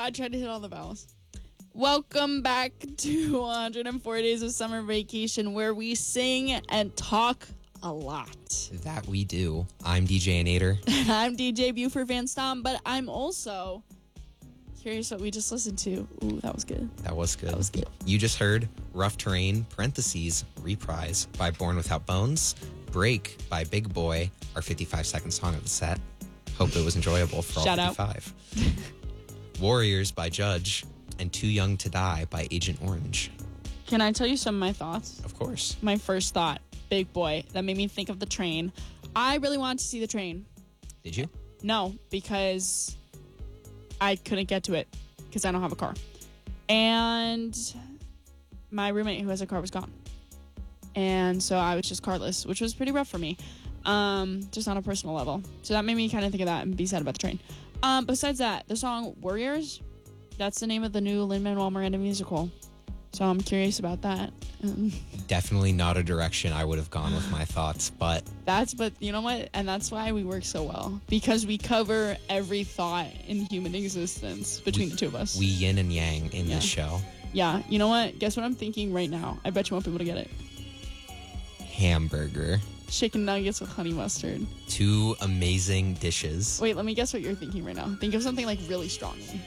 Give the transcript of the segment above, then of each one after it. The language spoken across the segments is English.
I tried to hit all the vowels. Welcome back to 104 Days of Summer Vacation, where we sing and talk a lot. That we do. I'm DJ Nader. And I'm DJ Buford Van Stom, but I'm also curious what we just listened to. Ooh, that was good. That was good. That was good. You just heard Rough Terrain, parentheses, reprise by Born Without Bones, Break by Big Boy, our 55-second song of the set. Hope it was enjoyable for all Shout 55. Warriors by Judge, and Too Young to Die by Agent Orange. Can I tell you some of my thoughts? Of course. My first thought, Big Boy, that made me think of the train. I really wanted to see the train. Did you? No, because I couldn't get to it because I don't have a car. And my roommate who has a car was gone. And so I was just carless, which was pretty rough for me, just on a personal level. So that made me kind of think of that and be sad about the train. Besides that, the song Warriors, that's the name of the new Lin-Manuel Miranda musical. So I'm curious about that. Definitely not a direction I would have gone with my thoughts, but But you know what? And that's why we work so well. Because we cover every thought in human existence between the two of us. we yin and yang in this show. Yeah, you know what? Guess what I'm thinking right now? I bet you won't be able to get it. Hamburger. Chicken nuggets with honey mustard. Two amazing dishes. Wait, let me guess what you're thinking right now. Think of something like really strongly.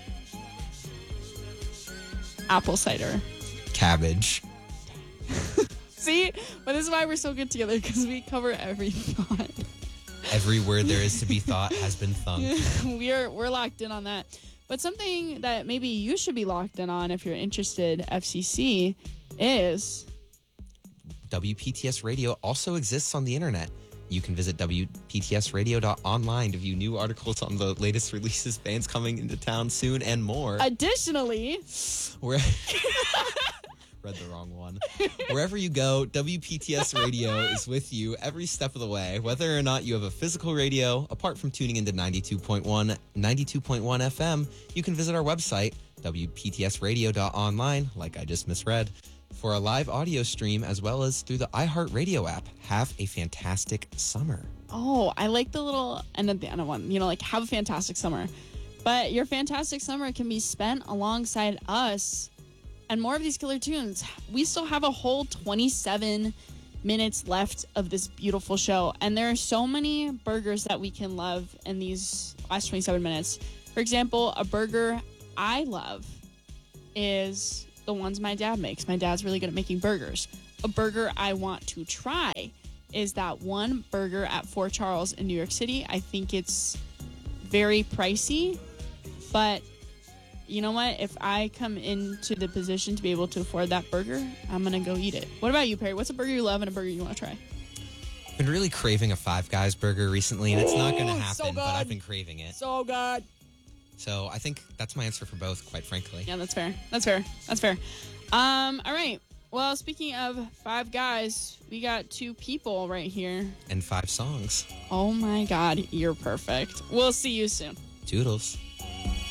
Apple cider. Cabbage. See? But this is why we're so good together, because we cover every thought. Every word there is to be thought has been thunk. We're locked in on that. But something that maybe you should be locked in on if you're interested, FCC, is WPTS Radio also exists on the internet. You can visit WPTSradio.online to view new articles on the latest releases, bands coming into town soon, and more. additionally... Where read the wrong one. Wherever you go, WPTS Radio is with you every step of the way. Whether or not you have a physical radio, apart from tuning into 92.1 FM, you can visit our website, WPTSradio.online, like I just misread, for a live audio stream, as well as through the iHeartRadio app. Have a fantastic summer. Oh, I like the little end at the end of one. You know, like, have a fantastic summer. But your fantastic summer can be spent alongside us and more of these killer tunes. We still have a whole 27 minutes left of this beautiful show. And there are so many burgers that we can love in these last 27 minutes. For example, a burger I love is the ones my dad makes. My dad's really good at making burgers. A burger I want to try is that one burger at Fort Charles in New York City. I think it's very pricey, but you know what? If I come into the position to be able to afford that burger, I'm going to go eat it. What about you, Perry? What's a burger you love and a burger you want to try? I've been really craving a Five Guys burger recently, and it's not going to happen, so but I've been craving it. So good. So I think that's my answer for both, quite frankly. Yeah, that's fair. That's fair. That's fair. All right. Well, speaking of Five Guys, we got two people right here. And 5 songs. Oh my God, you're perfect. We'll see you soon. Toodles.